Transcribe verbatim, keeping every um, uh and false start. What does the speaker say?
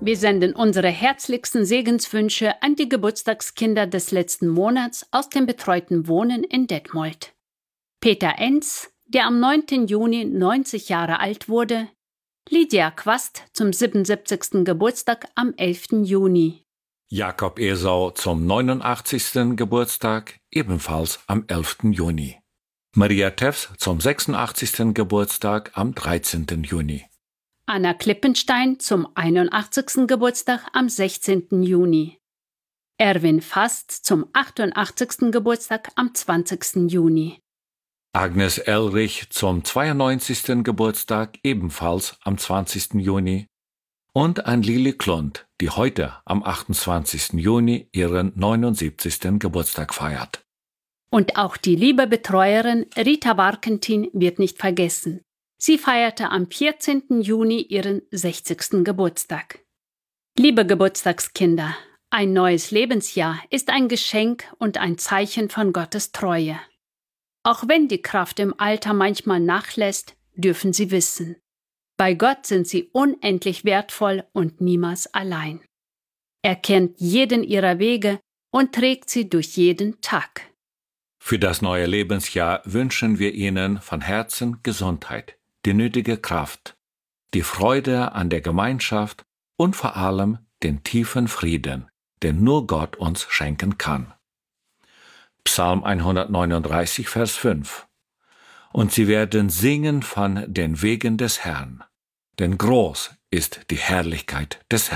Wir senden unsere herzlichsten Segenswünsche an die Geburtstagskinder des letzten Monats aus dem betreuten Wohnen in Detmold. Peter Enz, der am neunten Juni neunzig Jahre alt wurde, Lydia Quast zum siebenundsiebzigsten Geburtstag am elften Juni. Jakob Esau zum neunundachtzigsten Geburtstag, ebenfalls am elften Juni. Maria Teffs zum sechsundachtzigsten Geburtstag am dreizehnten Juni. Anna Klippenstein zum einundachtzigsten Geburtstag am sechzehnten Juni. Erwin Fast zum achtundachtzigsten Geburtstag am zwanzigsten Juni. Agnes Elrich zum zweiundneunzigsten Geburtstag, ebenfalls am zwanzigsten Juni. Und an Lili Klund, die heute am achtundzwanzigsten Juni ihren neunundsiebzigsten Geburtstag feiert. Und auch die liebe Betreuerin Rita Barkentin wird nicht vergessen. Sie feierte am vierzehnten Juni ihren sechzigsten Geburtstag. Liebe Geburtstagskinder, ein neues Lebensjahr ist ein Geschenk und ein Zeichen von Gottes Treue. Auch wenn die Kraft im Alter manchmal nachlässt, dürfen Sie wissen: Bei Gott sind Sie unendlich wertvoll und niemals allein. Er kennt jeden Ihrer Wege und trägt Sie durch jeden Tag. Für das neue Lebensjahr wünschen wir Ihnen von Herzen Gesundheit, die nötige Kraft, die Freude an der Gemeinschaft und vor allem den tiefen Frieden, den nur Gott uns schenken kann. Psalm hundertneununddreißig, Vers fünf. Und sie werden singen von den Wegen des Herrn, denn groß ist die Herrlichkeit des Herrn.